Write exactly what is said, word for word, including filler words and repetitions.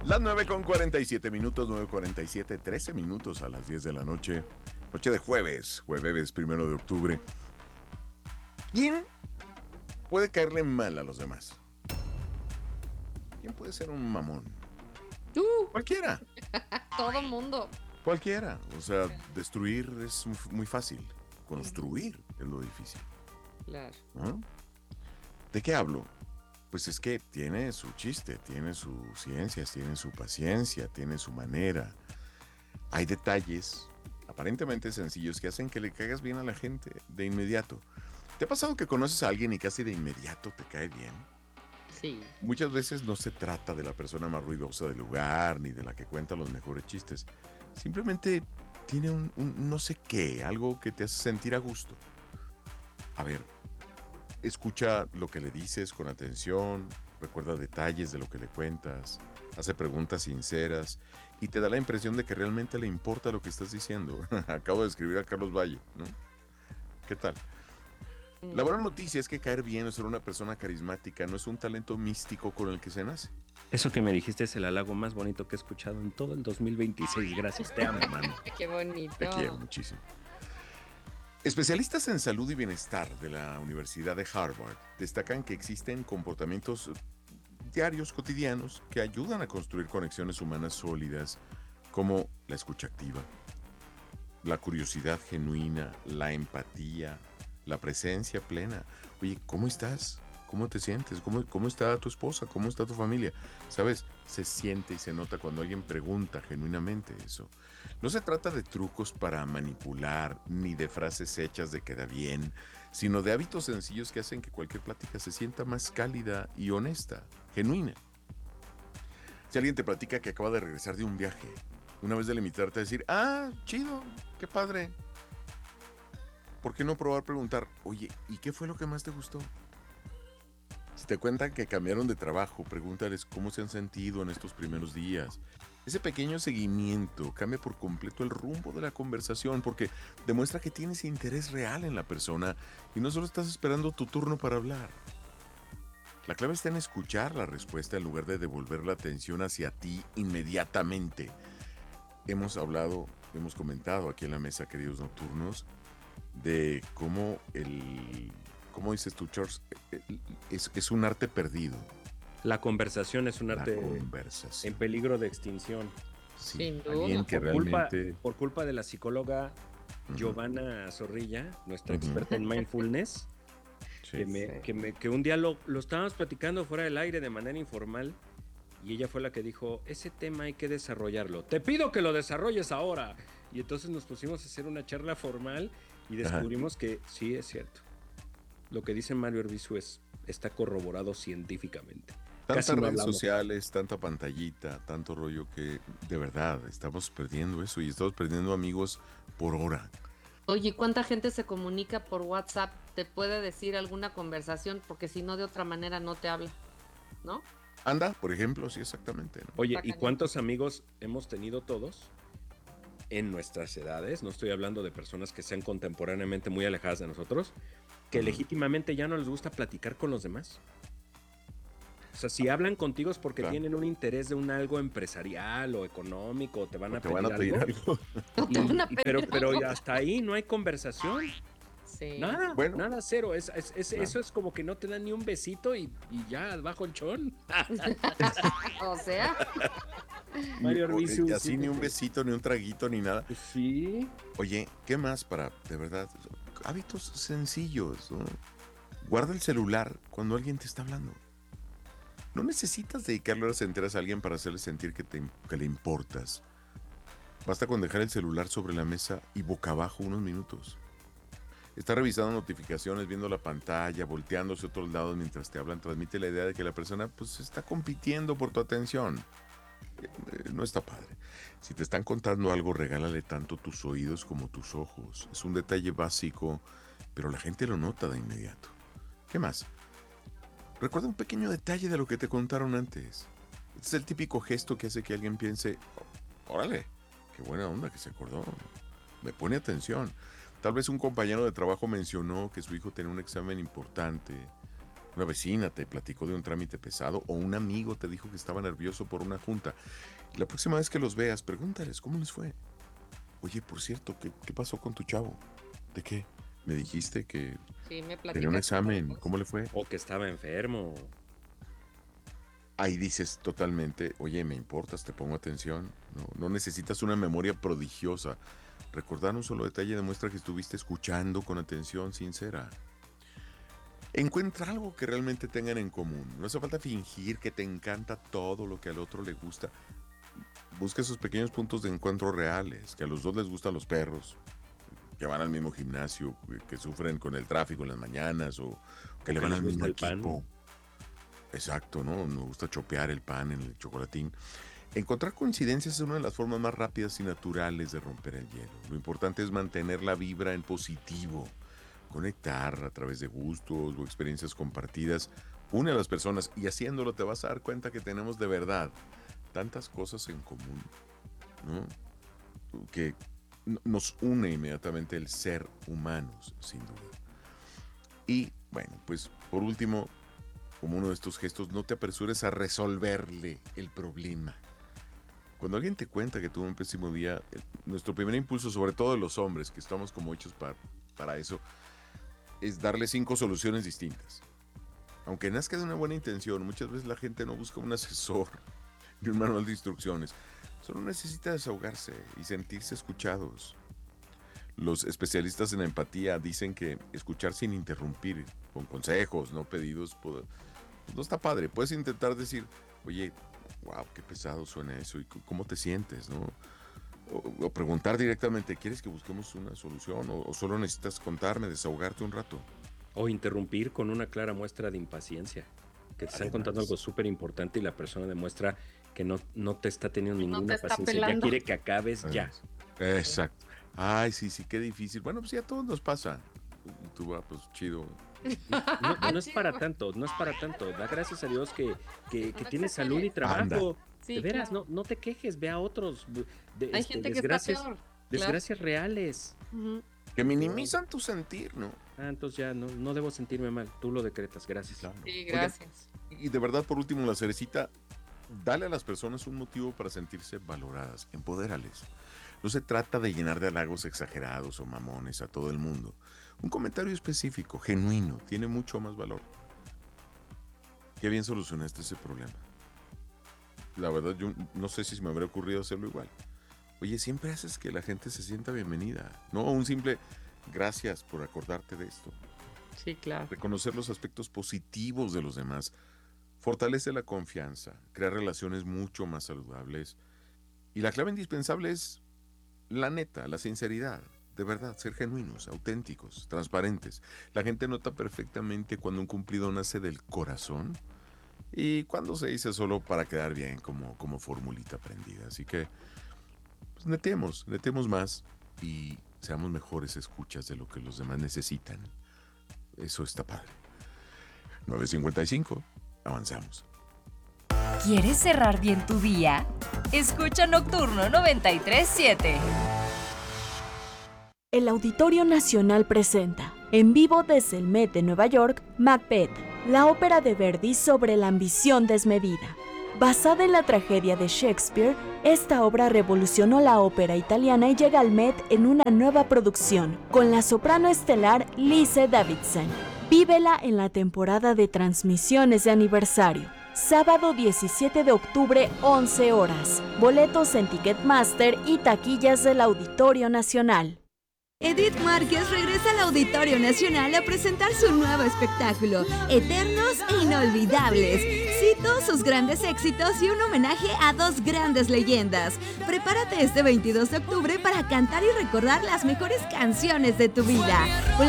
Las nueve con cuarenta y siete minutos, nueve cuarenta y siete, trece minutos a las diez de la noche. Noche de jueves, jueves primero de octubre. ¿Quién puede caerle mal a los demás? ¿Quién puede ser un mamón? Tú, Cualquiera, todo mundo. cualquiera. O sea, destruir es muy fácil. Construir es lo difícil. Claro. ¿No? ¿De qué hablo? Pues es que tiene su chiste, tiene sus ciencias, tiene su paciencia, tiene su manera. Hay detalles aparentemente sencillos que hacen que le caigas bien a la gente de inmediato. ¿Te ha pasado que conoces a alguien y casi de inmediato te cae bien? Sí. Muchas veces no se trata de la persona más ruidosa del lugar ni de la que cuenta los mejores chistes. Simplemente tiene un, un no sé qué, algo que te hace sentir a gusto. A ver, escucha lo que le dices con atención, recuerda detalles de lo que le cuentas, hace preguntas sinceras y te da la impresión de que realmente le importa lo que estás diciendo. Acabo de escribir a Carlos Valle, ¿no? ¿Qué tal? La Mm. buena noticia es que caer bien o ser una persona carismática no es un talento místico con el que se nace. Eso que me dijiste es el halago más bonito que he escuchado en todo el dos mil veintiséis. Gracias, te amo, mano. Qué Te quiero bonito. muchísimo. Especialistas en salud y bienestar de la Universidad de Harvard destacan que existen comportamientos diarios, cotidianos, que ayudan a construir conexiones humanas sólidas, como la escucha activa, la curiosidad genuina, la empatía, la presencia plena. Oye, ¿cómo estás? ¿Cómo te sientes? ¿Cómo, cómo está tu esposa? ¿Cómo está tu familia? ¿Sabes? Se siente y se nota cuando alguien pregunta genuinamente eso. No se trata de trucos para manipular, ni de frases hechas de queda bien, sino de hábitos sencillos que hacen que cualquier plática se sienta más cálida y honesta, genuina. Si alguien te platica que acaba de regresar de un viaje, una vez de limitarte a decir, ah, chido, qué padre. ¿Por qué no probar preguntar, oye, ¿y qué fue lo que más te gustó? Si te cuentan que cambiaron de trabajo, pregúntales cómo se han sentido en estos primeros días. Ese pequeño seguimiento cambia por completo el rumbo de la conversación porque demuestra que tienes interés real en la persona y no solo estás esperando tu turno para hablar. La clave está en escuchar la respuesta en lugar de devolver la atención hacia ti inmediatamente. Hemos hablado, hemos comentado aquí en la mesa, queridos nocturnos, de cómo el, ¿cómo dices tú, Charles? Es, es un arte perdido, La conversación es un la arte en conversación. peligro de extinción. Sí, Sin alguien duda. que Por culpa, realmente... por culpa de la psicóloga Ujú, Giovanna Zorrilla, nuestra ujú, experta en mindfulness, que, sí. me, Sí. que, me, que un día lo, lo estábamos platicando fuera del aire de manera informal y ella fue la que dijo, ese tema hay que desarrollarlo. Te pido que lo desarrolles ahora. Y entonces nos pusimos a hacer una charla formal y Ajá. descubrimos que sí es cierto. Lo que dice Mario Herbizu es, está corroborado científicamente. Casi Tantas no redes hablamos. sociales, tanta pantallita, tanto rollo que de verdad estamos perdiendo eso y estamos perdiendo amigos por hora. Oye, ¿cuánta gente se comunica por WhatsApp? Te puede decir alguna conversación porque si no de otra manera no te habla, ¿no? Anda, por ejemplo, sí, exactamente, ¿no? Oye, Está ¿y cañón. cuántos amigos hemos tenido todos en nuestras edades? No estoy hablando de personas que sean contemporáneamente muy alejadas de nosotros, que Ujú, legítimamente ya no les gusta platicar con los demás. O sea, si hablan contigo es porque claro. tienen un interés de un algo empresarial o económico, o te van O a te van pedir a pedir algo, algo. ¿No te van y, a y- pero, pedir pero algo? hasta ahí no hay conversación. Sí. Nada, Bueno, nada, cero. Es, es- es- claro. eso es como que no te dan ni un besito y, y ya, bajo el chón. O sea, Ni- Mario o- eh, Arbizu, así ni un fíjate. besito, ni un traguito, ni nada. Pues sí. Oye, ¿qué más para, de verdad, hábitos sencillos, ¿no? Guarda el celular cuando alguien te está hablando. No necesitas dedicarle horas enteras a alguien para hacerle sentir que, te, que le importas. Basta con dejar el celular sobre la mesa y boca abajo unos minutos. Estar revisando notificaciones, viendo la pantalla, volteándose a otros lados mientras te hablan, transmite la idea de que la persona pues está compitiendo por tu atención. Eh, eh, no está padre. Si te están contando algo, regálale tanto tus oídos como tus ojos. Es un detalle básico, pero la gente lo nota de inmediato. ¿Qué más? Recuerda un pequeño detalle de lo que te contaron antes. Este es el típico gesto que hace que alguien piense, órale, qué buena onda que se acordó. Me pone atención. Tal vez un compañero de trabajo mencionó que su hijo tenía un examen importante Una vecina te platicó de un trámite pesado o un amigo te dijo que estaba nervioso por una junta. La próxima vez que los veas, pregúntales cómo les fue. Oye, por cierto, ¿qué, qué pasó con tu chavo? ¿De qué? Me dijiste que Sí, me tenía un platicaste examen. cosas. ¿Cómo le fue? O que estaba enfermo. Ahí dices totalmente, oye, me importas, te pongo atención. No, no necesitas una memoria prodigiosa. Recordar un solo detalle demuestra que estuviste escuchando con atención sincera. Encuentra algo que realmente tengan en común. No hace falta fingir que te encanta todo lo que al otro le gusta. Busca esos pequeños puntos de encuentro reales, que a los dos les gustan los perros, que van al mismo gimnasio, que sufren con el tráfico en las mañanas o que O le que van les al mismo gusta el pan. equipo. Exacto, ¿no? Nos gusta chopear el pan en el chocolatín. Encontrar coincidencias es una de las formas más rápidas y naturales de romper el hielo. Lo importante es mantener la vibra en positivo. Conectar a través de gustos o experiencias compartidas une a las personas y haciéndolo te vas a dar cuenta que tenemos de verdad tantas cosas en común, ¿no? Que n- nos une inmediatamente el ser humanos, sin duda. Y bueno, pues por último, como uno de estos gestos, no te apresures a resolverle el problema. Cuando alguien te cuenta que tuvo un pésimo día, el- nuestro primer impulso, sobre todo de los hombres, que estamos como hechos para, para eso, es darle cinco soluciones distintas. Aunque nazca de una buena intención, muchas veces la gente no busca un asesor ni un manual de instrucciones. Solo necesita desahogarse y sentirse escuchados. Los especialistas en empatía dicen que escuchar sin interrumpir, con consejos, no pedidos, pues, no está padre. Puedes intentar decir, oye, wow, qué pesado suena eso, y cómo te sientes, ¿no? O, o preguntar directamente, ¿quieres que busquemos una solución? O, o solo necesitas contarme, desahogarte un rato. O interrumpir con una clara muestra de impaciencia. Que te están Además. contando algo súper importante y la persona demuestra que no, no te está teniendo No te ninguna está paciencia. Ya pelando. quiere que acabes ya. Exacto. Ay, sí, sí, qué difícil. Bueno, pues ya a todos nos pasa. Y tú vas, pues chido. No, no es para tanto, no es para tanto. Da gracias a Dios que, que, que No tienes salud y exageres. trabajo. Sí, de veras, claro. no, no te quejes, ve a otros. De, Hay este, gente que está desgracias, peor. desgracias reales. Claro. Ujú. Que minimizan tu sentir, ¿no? Ah, entonces ya no, no debo sentirme mal. Tú lo decretas, gracias. Claro. Sí, Oigan, gracias. y de verdad, por último, la cerecita, dale a las personas un motivo para sentirse valoradas, empodérales. No se trata de llenar de halagos exagerados o mamones a todo el mundo. Un comentario específico, genuino, tiene mucho más valor. Qué bien solucionaste ese problema. La verdad, yo no sé si se me habría ocurrido hacerlo igual. Oye, siempre haces que la gente se sienta bienvenida. No, un simple gracias por acordarte de esto. Sí, claro. Reconocer los aspectos positivos de los demás fortalece la confianza, crea relaciones mucho más saludables. Y la clave indispensable es la neta, la sinceridad. De verdad, ser genuinos, auténticos, transparentes. La gente nota perfectamente cuando un cumplido nace del corazón y cuando se dice solo para quedar bien, como, como formulita aprendida. Así que, pues netemos, netemos más y seamos mejores escuchas de lo que los demás necesitan. Eso está padre. nueve cincuenta y cinco, avanzamos. ¿Quieres cerrar bien tu día? Escucha Nocturno noventa y tres siete. El Auditorio Nacional presenta, en vivo desde el Met de Nueva York, Macbeth, la ópera de Verdi sobre la ambición desmedida. Basada en la tragedia de Shakespeare, esta obra revolucionó la ópera italiana y llega al Met en una nueva producción, con la soprano estelar Lise Davidson. Vívela en la temporada de transmisiones de aniversario. Sábado diecisiete de octubre, once horas. Boletos en Ticketmaster y taquillas del Auditorio Nacional. Edith Márquez regresa al Auditorio Nacional a presentar su nuevo espectáculo, Eternos e Inolvidables. Cito sus grandes éxitos y un homenaje a dos grandes leyendas. Prepárate este veintidós de octubre para cantar y recordar las mejores canciones de tu vida.